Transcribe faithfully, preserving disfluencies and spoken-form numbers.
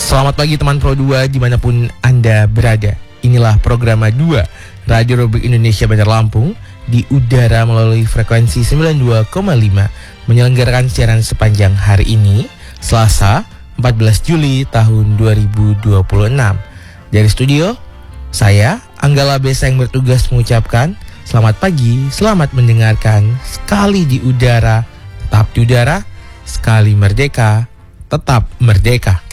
Selamat pagi teman Pro dua dimanapun Anda berada. Inilah program dua Radio Republik Indonesia Bandar Lampung di udara melalui frekuensi sembilan puluh dua koma lima menyelenggarakan siaran sepanjang hari ini, Selasa empat belas Juli tahun dua ribu dua puluh enam. Dari studio, saya Anggala Besa yang bertugas mengucapkan selamat pagi, selamat mendengarkan. Sekali di udara, tetap di udara. Sekali merdeka, tetap merdeka.